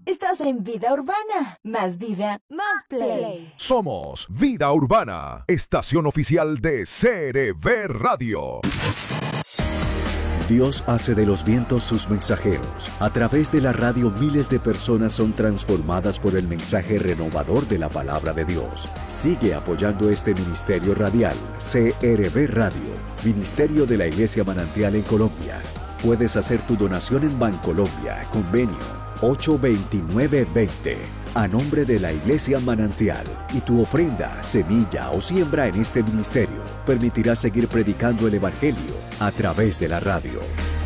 Estás en Vida Urbana. Más vida, más play. Somos Vida Urbana, estación oficial de CRB Radio. Dios hace de los vientos sus mensajeros. A través de la radio miles de personas son transformadas por el mensaje renovador de la palabra de Dios. Sigue apoyando este ministerio radial, CRB Radio, Ministerio de la Iglesia Manantial en Colombia. Puedes hacer tu donación en Bancolombia, convenio 82920, a nombre de la Iglesia Manantial, y tu ofrenda, semilla o siembra en este ministerio permitirá seguir predicando el Evangelio a través de la radio.